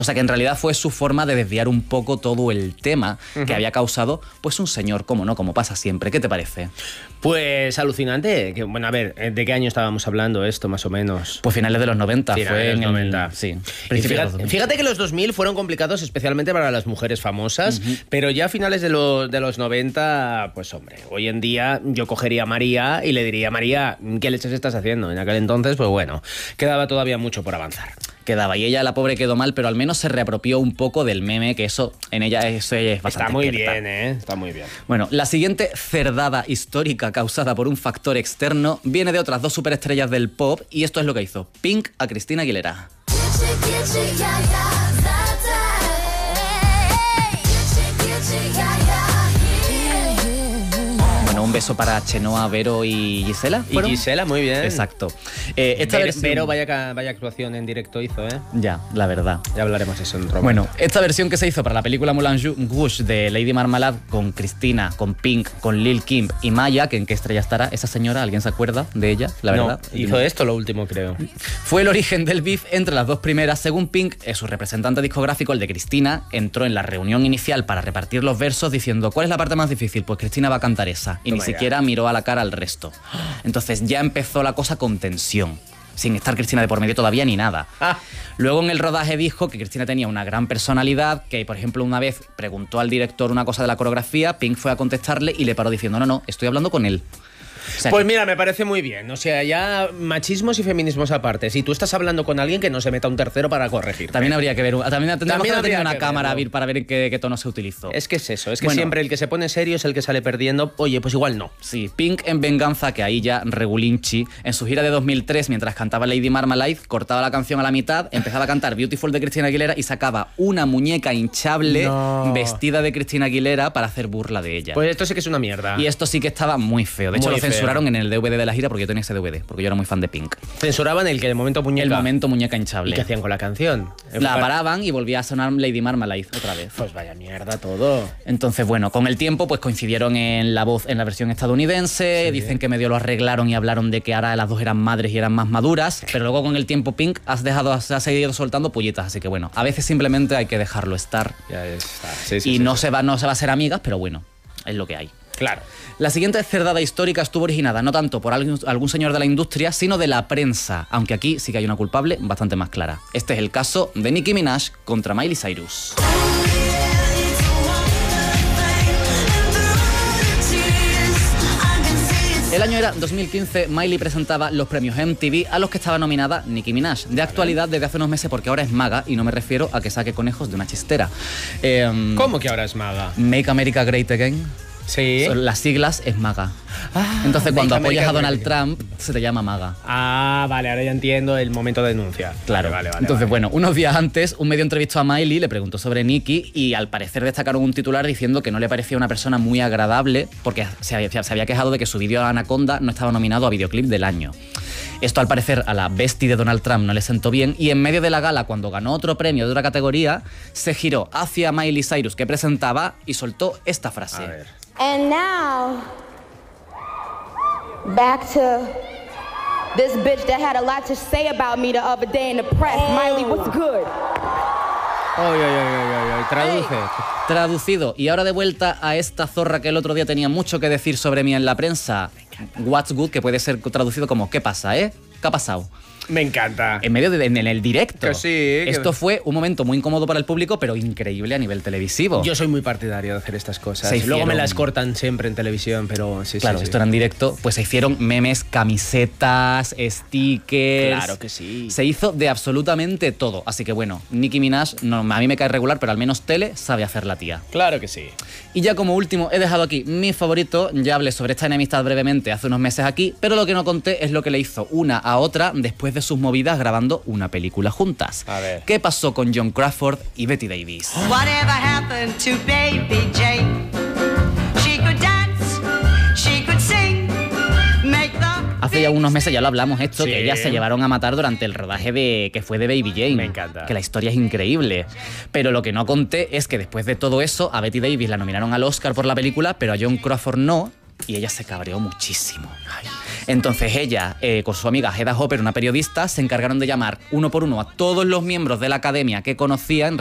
O sea que en realidad fue su forma de desviar un poco todo el tema que había causado pues un señor, como pasa siempre. ¿Qué te parece? Pues alucinante. Bueno, a ver, ¿de qué año estábamos hablando esto, más o menos? Pues finales de los 90. Fue en los 90. Sí. Fíjate que los 2000 fueron complicados especialmente para las mujeres famosas, pero ya a finales de los 90, pues hombre, hoy en día yo cogería a María y le diría, María, ¿qué leches estás haciendo? En aquel entonces, pues bueno, quedaba todavía mucho por avanzar. Quedaba, y ella, la pobre, quedó mal, pero al menos se reapropió un poco del meme, que eso en ella eso es bastante Está muy experta. bien, ¿eh? Está muy bien. Bueno, la siguiente cerdada histórica causada por un factor externo viene de otras dos superestrellas del pop, y esto es lo que hizo Pink a Christina Aguilera. Un beso para Chenoa, Vero y Gisela. ¿Y Gisela? Muy bien. Exacto. Vero, vaya actuación en directo hizo, ¿eh? Ya, la verdad. Ya hablaremos de eso en otro Bueno, esta versión que se hizo para la película Moulin Rouge de Lady Marmalade, con Cristina, con Pink, con Lil Kim y Maya, que en qué estrella estará esa señora, ¿alguien se acuerda de ella? La verdad. No, hizo esto lo último, creo. Fue el origen del beef entre las dos primeras. Según Pink, su representante discográfico, el de Cristina, entró en la reunión inicial para repartir los versos diciendo, ¿cuál es la parte más difícil? Pues Cristina va a cantar esa. Y ni siquiera miró a la cara al resto. Entonces ya empezó la cosa con tensión, sin estar Cristina de por medio todavía ni nada. Luego en el rodaje dijo que Cristina tenía una gran personalidad, que por ejemplo una vez preguntó al director una cosa de la coreografía, Pink fue a contestarle y le paró diciendo, no, estoy hablando con él. O sea, pues mira, me parece muy bien. O sea, ya machismos y feminismos aparte. Si tú estás hablando con alguien, que no se meta un tercero para corregir. También habría que ver. También habría que tener una que cámara verlo. para ver en qué tono se utilizó. Es que es eso. Es que siempre el que se pone serio es el que sale perdiendo. Oye, pues igual no. Sí, Pink en venganza, que ahí ya regulinchi, en su gira de 2003, mientras cantaba Lady Marmalade, cortaba la canción a la mitad, empezaba a cantar Beautiful de Christina Aguilera y sacaba una muñeca hinchable vestida de Christina Aguilera para hacer burla de ella. Pues esto sí que es una mierda. Y esto sí que estaba muy feo. De hecho, lo censuraron en el DVD de la gira porque yo tenía ese DVD, porque yo era muy fan de Pink. Censuraban el que de momento muñeca. El momento muñeca hinchable. ¿Y qué hacían con la canción? La paraban y volvía a sonar Lady Marmalade otra vez. Pues vaya mierda todo. Entonces, bueno, con el tiempo pues coincidieron en la voz en la versión estadounidense. Sí. Dicen que medio lo arreglaron y hablaron de que ahora las dos eran madres y eran más maduras, pero luego con el tiempo Pink ha seguido soltando pollitas, así que bueno, a veces simplemente hay que dejarlo estar. Ya está. Sí, no se va a ser amigas, pero bueno, es lo que hay. Claro. La siguiente cerdada histórica estuvo originada no tanto por algún señor de la industria, sino de la prensa, aunque aquí sí que hay una culpable bastante más clara. Este es el caso de Nicki Minaj contra Miley Cyrus. El año era 2015, Miley presentaba los premios MTV a los que estaba nominada Nicki Minaj. De actualidad desde hace unos meses porque ahora es maga y no me refiero a que saque conejos de una chistera. ¿Cómo que ahora es maga? Make America Great Again. Sí. Las siglas es MAGA. Entonces cuando apoyas a Donald Trump se te llama MAGA. Ah, vale, ahora ya entiendo el momento de denuncia. Claro. Vale. Entonces, bueno, unos días antes un medio entrevistó a Miley, le preguntó sobre Nicki y al parecer destacaron un titular diciendo que no le parecía una persona muy agradable porque se había quejado de que su vídeo Anaconda no estaba nominado a videoclip del año. Esto al parecer a la bestie de Donald Trump no le sentó bien y en medio de la gala, cuando ganó otro premio de otra categoría, se giró hacia Miley Cyrus que presentaba y soltó esta frase. A ver. And now, back to this bitch that had a lot to say about me the other day in the press. Miley, what's good? Traduce. Traducido. Y ahora de vuelta a esta zorra que el otro día tenía mucho que decir sobre mí en la prensa. What's good, que puede ser traducido como ¿qué pasa, ¿Qué ha pasado? Me encanta. En medio en el directo. Que sí. Esto fue un momento muy incómodo para el público, pero increíble a nivel televisivo. Yo soy muy partidario de hacer estas cosas. Luego me las cortan siempre en televisión, pero sí. Claro, esto era en directo. Pues se hicieron memes, camisetas, stickers. Claro que sí. Se hizo de absolutamente todo. Así que bueno, Nicki Minaj, a mí me cae regular, pero al menos tele sabe hacer la tía. Claro que sí. Y ya como último, he dejado aquí mi favorito. Ya hablé sobre esta enemistad brevemente hace unos meses aquí, pero lo que no conté es lo que le hizo una a otra después de sus movidas grabando una película juntas. A ver. ¿Qué pasó con John Crawford y Betty Davis? Whatever happened to Baby Jane? She could dance, she could sing, make the... Hace ya unos meses ya lo hablamos esto, Sí. que ellas se llevaron a matar durante el rodaje que fue de Baby Jane. Me encanta. Que la historia es increíble. Pero lo que no conté es que después de todo eso, a Betty Davis la nominaron al Oscar por la película, pero a John Crawford no, y ella se cabreó muchísimo. Entonces ella, con su amiga Hedda Hopper, una periodista, se encargaron de llamar uno por uno a todos los miembros de la academia que conocían